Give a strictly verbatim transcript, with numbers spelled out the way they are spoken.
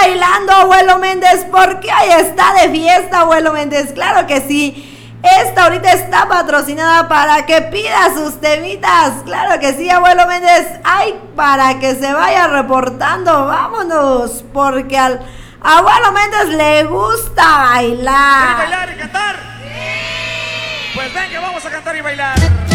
bailando, abuelo Méndez, porque hoy está de fiesta, abuelo Méndez. Claro que sí. Esta ahorita está patrocinada para que pida sus temitas. Claro que sí, abuelo Méndez. Ay, para que se vaya reportando. Vámonos, porque al abuelo Méndez le gusta bailar. ¿Quiere bailar y cantar? Sí. Pues ven que vamos a cantar y bailar.